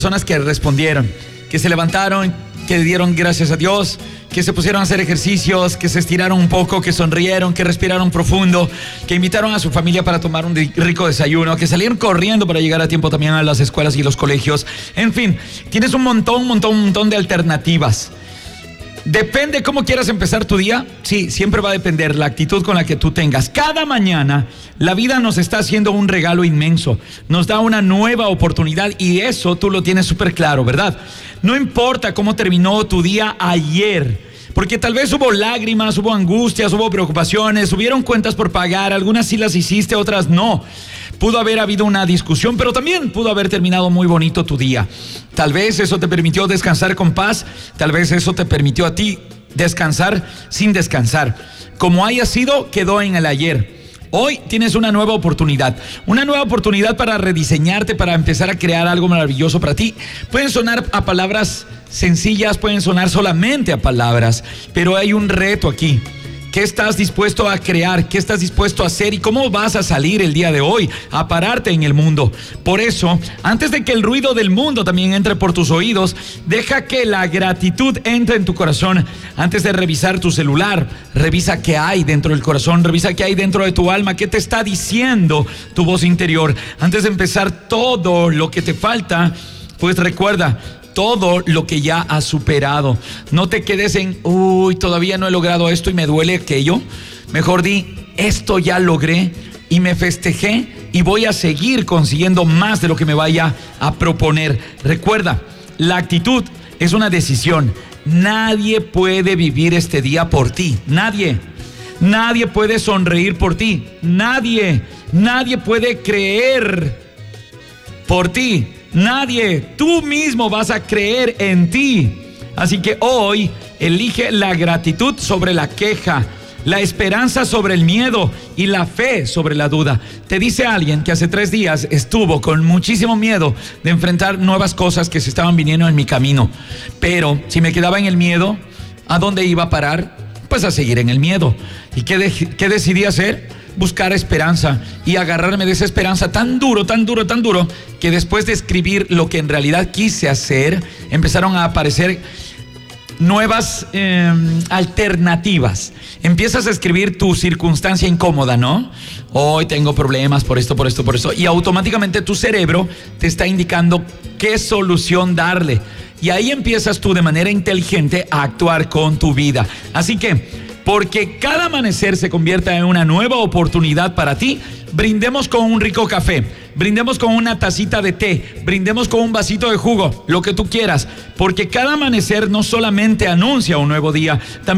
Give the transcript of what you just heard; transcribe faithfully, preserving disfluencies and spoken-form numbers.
Personas que respondieron, que se levantaron, que dieron gracias a Dios, que se pusieron a hacer ejercicios, que se estiraron un poco, que sonrieron, que respiraron profundo, que invitaron a su familia para tomar un rico desayuno, que salieron corriendo para llegar a tiempo también a las escuelas y los colegios. En fin, tienes un montón, un montón, un montón de alternativas. ¿Depende cómo quieras empezar tu día? Sí, siempre va a depender la actitud con la que tú tengas. Cada mañana la vida nos está haciendo un regalo inmenso, nos da una nueva oportunidad y eso tú lo tienes súper claro, ¿verdad? No importa cómo terminó tu día ayer, porque tal vez hubo lágrimas, hubo angustias, hubo preocupaciones, hubieron cuentas por pagar, algunas sí las hiciste, otras no. Pudo haber habido una discusión, pero también pudo haber terminado muy bonito tu día. Tal vez eso te permitió descansar con paz, tal vez eso te permitió a ti descansar sin descansar. Como haya sido, quedó en el ayer. Hoy tienes una nueva oportunidad, una nueva oportunidad para rediseñarte, para empezar a crear algo maravilloso para ti. Pueden sonar a palabras sencillas, pueden sonar solamente a palabras, pero hay un reto aquí. ¿Qué estás dispuesto a crear? ¿Qué estás dispuesto a hacer? ¿Y cómo vas a salir el día de hoy a pararte en el mundo? Por eso, antes de que el ruido del mundo también entre por tus oídos, deja que la gratitud entre en tu corazón. Antes de revisar tu celular, revisa qué hay dentro del corazón, revisa qué hay dentro de tu alma, qué te está diciendo tu voz interior. Antes de empezar todo lo que te falta, pues recuerda todo lo que ya has superado. No te quedes en, uy, todavía no he logrado esto y me duele aquello. Mejor di, esto ya logré y me festejé y voy a seguir consiguiendo más de lo que me vaya a proponer. Recuerda, la actitud es una decisión. Nadie puede vivir este día por ti. Nadie. Nadie puede sonreír por ti. Nadie. Nadie puede creer por ti. Nadie, tú mismo vas a creer en ti. Así que hoy elige la gratitud sobre la queja, la esperanza sobre el miedo y la fe sobre la duda. Te dice alguien que hace tres días estuvo con muchísimo miedo de enfrentar nuevas cosas que se estaban viniendo en mi camino. Pero si me quedaba en el miedo, ¿a dónde iba a parar? Pues a seguir en el miedo. ¿Y qué, de- qué decidí hacer? Buscar esperanza y agarrarme de esa esperanza tan duro, tan duro, tan duro, que después de escribir lo que en realidad quise hacer, empezaron a aparecer nuevas eh, alternativas. Empiezas a escribir tu circunstancia incómoda, ¿no? Hoy tengo problemas por esto, por esto, por esto. Y automáticamente tu cerebro te está indicando qué solución darle. Y ahí empiezas tú de manera inteligente a actuar con tu vida. Así que, porque cada amanecer se convierta en una nueva oportunidad para ti, brindemos con un rico café, brindemos con una tacita de té, brindemos con un vasito de jugo, lo que tú quieras, porque cada amanecer no solamente anuncia un nuevo día, también